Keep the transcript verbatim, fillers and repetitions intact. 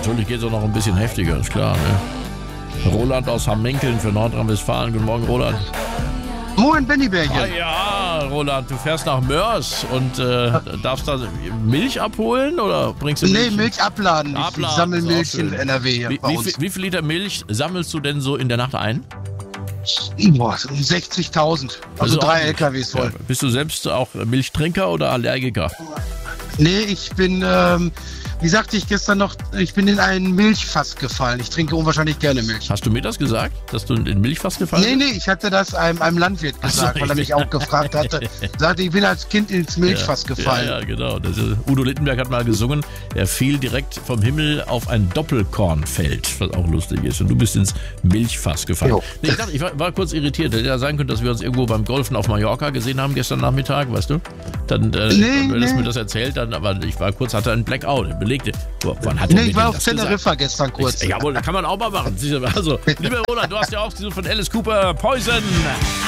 natürlich geht es auch noch ein bisschen heftiger, ist klar. Ne? Roland aus Hammenkeln für Nordrhein-Westfalen. Guten Morgen, Roland. Moin, Bennybärchen. Ah ja, Roland, du fährst nach Mörs und äh, darfst da Milch abholen oder bringst du Milch? Nee, Milch abladen. abladen Ich sammle Milch in N R W hier wie, bei wie, uns. viel, wie viel Liter Milch sammelst du denn so in der Nacht ein? Boah, um sechzigtausend. Also drei L K Ws voll. Ja, bist du selbst auch Milchtrinker oder Allergiker? Nee, ich bin, ähm, wie sagte ich gestern noch, ich bin in einen Milchfass gefallen. Ich trinke unwahrscheinlich gerne Milch. Hast du mir das gesagt, dass du in den Milchfass gefallen bist? Nee, nee, ich hatte das einem, einem Landwirt gesagt, so, weil er mich auch gefragt hatte. Sagte, ich bin als Kind ins Milchfass ja, gefallen. Ja, ja, genau. Das ist, Udo Littenberg hat mal gesungen, er fiel direkt vom Himmel auf ein Doppelkornfeld, was auch lustig ist. Und du bist ins Milchfass gefallen. Nee, ich dachte, ich war, war kurz irritiert. Hätte ja sein können, dass wir uns irgendwo beim Golfen auf Mallorca gesehen haben gestern Nachmittag, weißt du? Dann, äh, nee, wenn du nee. mir das erzählt, dann, aber ich war kurz, hatte einen Blackout, belegte. Wann hat Nee, er mir ich war denn auf das Teneriffa gesagt? gestern kurz. Ich, jawohl, kann man auch mal machen. Also, lieber Roland, du hast ja auch so von Alice Cooper Poison.